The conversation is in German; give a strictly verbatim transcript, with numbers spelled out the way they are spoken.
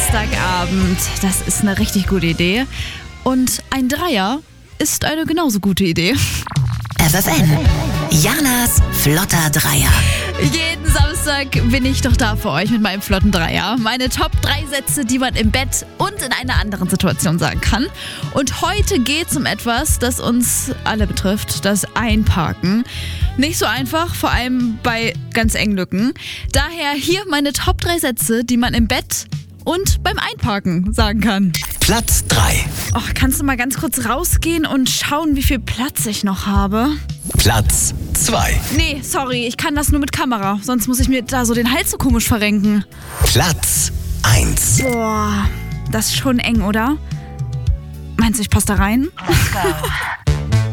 Samstagabend, das ist eine richtig gute Idee. Und ein Dreier ist eine genauso gute Idee. F F N, Janas flotter Dreier. Jeden Samstag bin ich doch da für euch mit meinem flotten Dreier. Meine Top drei Sätze, die man im Bett und in einer anderen Situation sagen kann. Und heute geht es um etwas, das uns alle betrifft, das Einparken. Nicht so einfach, vor allem bei ganz engen Lücken. Daher hier meine Top drei Sätze, die man im Bett und beim Einparken sagen kann. Platz drei. Oh, kannst du mal ganz kurz rausgehen und schauen, wie viel Platz ich noch habe? Platz zwei. Nee, sorry, ich kann das nur mit Kamera. Sonst muss ich mir da so den Hals so komisch verrenken. Platz eins. Boah, das ist schon eng, oder? Meinst du, ich passe da rein? Let's go.